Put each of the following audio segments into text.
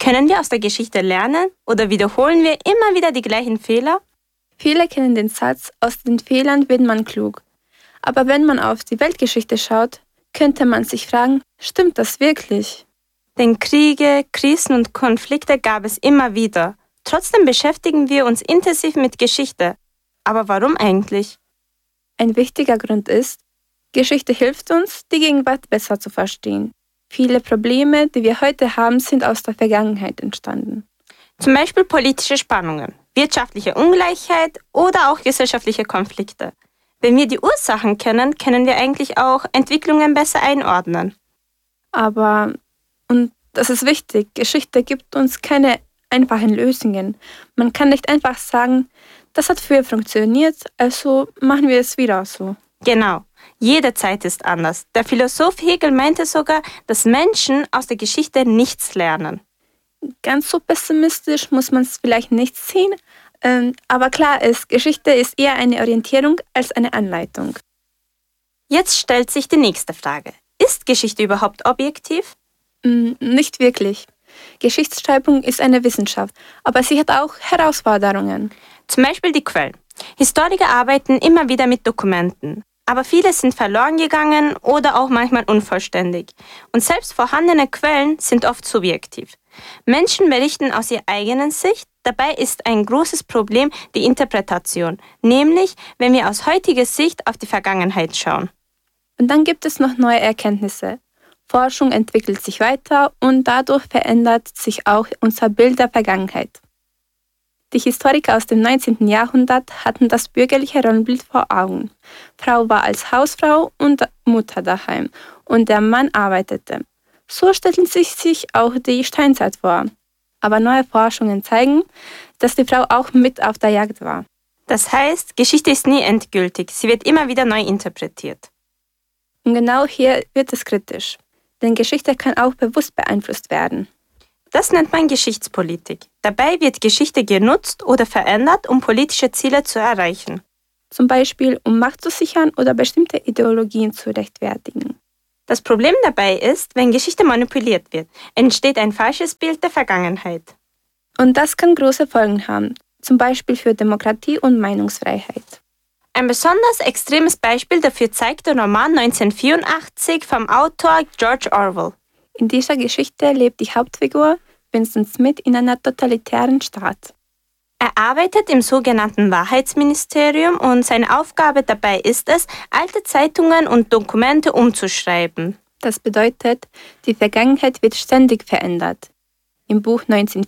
Können wir aus der Geschichte lernen oder wiederholen wir immer wieder die gleichen Fehler? Viele kennen den Satz, aus den Fehlern wird man klug. Aber wenn man auf die Weltgeschichte schaut, könnte man sich fragen, stimmt das wirklich? Denn Kriege, Krisen und Konflikte gab es immer wieder. Trotzdem beschäftigen wir uns intensiv mit Geschichte. Aber warum eigentlich? Ein wichtiger Grund ist, Geschichte hilft uns, die Gegenwart besser zu verstehen. Viele Probleme, die wir heute haben, sind aus der Vergangenheit entstanden. Zum Beispiel politische Spannungen, wirtschaftliche Ungleichheit oder auch gesellschaftliche Konflikte. Wenn wir die Ursachen kennen, können wir eigentlich auch Entwicklungen besser einordnen. Aber, und das ist wichtig, Geschichte gibt uns keine einfachen Lösungen. Man kann nicht einfach sagen, das hat früher funktioniert, also machen wir es wieder so. Genau, jede Zeit ist anders. Der Philosoph Hegel meinte sogar, dass Menschen aus der Geschichte nichts lernen. Ganz so pessimistisch muss man es vielleicht nicht sehen, aber klar ist, Geschichte ist eher eine Orientierung als eine Anleitung. Jetzt stellt sich die nächste Frage. Ist Geschichte überhaupt objektiv? Nicht wirklich. Geschichtsschreibung ist eine Wissenschaft, aber sie hat auch Herausforderungen. Zum Beispiel die Quellen. Historiker arbeiten immer wieder mit Dokumenten, aber viele sind verloren gegangen oder auch manchmal unvollständig. Und selbst vorhandene Quellen sind oft subjektiv. Menschen berichten aus ihrer eigenen Sicht, dabei ist ein großes Problem die Interpretation, nämlich wenn wir aus heutiger Sicht auf die Vergangenheit schauen. Und dann gibt es noch neue Erkenntnisse. Forschung entwickelt sich weiter und dadurch verändert sich auch unser Bild der Vergangenheit. Die Historiker aus dem 19. Jahrhundert hatten das bürgerliche Rollenbild vor Augen. Frau war als Hausfrau und Mutter daheim und der Mann arbeitete. So stellten sie sich auch die Steinzeit vor. Aber neue Forschungen zeigen, dass die Frau auch mit auf der Jagd war. Das heißt, Geschichte ist nie endgültig, sie wird immer wieder neu interpretiert. Und genau hier wird es kritisch, denn Geschichte kann auch bewusst beeinflusst werden. Das nennt man Geschichtspolitik. Dabei wird Geschichte genutzt oder verändert, um politische Ziele zu erreichen. Zum Beispiel, um Macht zu sichern oder bestimmte Ideologien zu rechtfertigen. Das Problem dabei ist, wenn Geschichte manipuliert wird, entsteht ein falsches Bild der Vergangenheit. Und das kann große Folgen haben, zum Beispiel für Demokratie und Meinungsfreiheit. Ein besonders extremes Beispiel dafür zeigt der Roman 1984 vom Autor George Orwell. In dieser Geschichte lebt die Hauptfigur Vincent Smith in einer totalitären Staat. Er arbeitet im sogenannten Wahrheitsministerium und seine Aufgabe dabei ist es, alte Zeitungen und Dokumente umzuschreiben. Das bedeutet, die Vergangenheit wird ständig verändert. Im Buch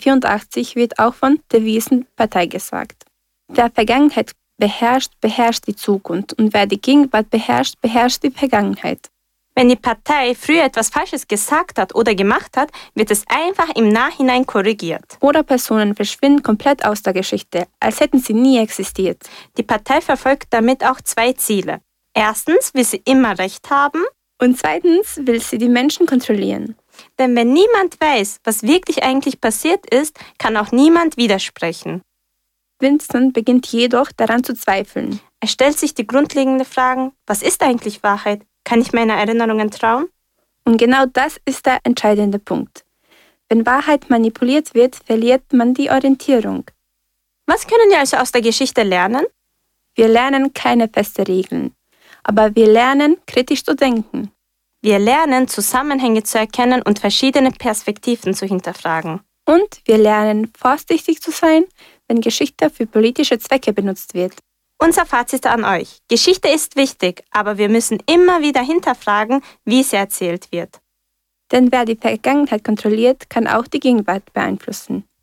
1984 wird auch von der Wiesenpartei gesagt. Wer Vergangenheit beherrscht, beherrscht die Zukunft und wer die Gegenwart beherrscht, beherrscht die Vergangenheit. Wenn die Partei früher etwas Falsches gesagt hat oder gemacht hat, wird es einfach im Nachhinein korrigiert. Oder Personen verschwinden komplett aus der Geschichte, als hätten sie nie existiert. Die Partei verfolgt damit auch zwei Ziele. Erstens will sie immer Recht haben. Und zweitens will sie die Menschen kontrollieren. Denn wenn niemand weiß, was wirklich eigentlich passiert ist, kann auch niemand widersprechen. Vincent beginnt jedoch daran zu zweifeln. Er stellt sich die grundlegenden Fragen, was ist eigentlich Wahrheit? Kann ich meiner Erinnerungen trauen? Und genau das ist der entscheidende Punkt. Wenn Wahrheit manipuliert wird, verliert man die Orientierung. Was können wir also aus der Geschichte lernen? Wir lernen keine festen Regeln, aber wir lernen, kritisch zu denken. Wir lernen, Zusammenhänge zu erkennen und verschiedene Perspektiven zu hinterfragen. Und wir lernen, vorsichtig zu sein, wenn Geschichte für politische Zwecke benutzt wird. Unser Fazit an euch. Geschichte ist wichtig, aber wir müssen immer wieder hinterfragen, wie sie erzählt wird. Denn wer die Vergangenheit kontrolliert, kann auch die Gegenwart beeinflussen.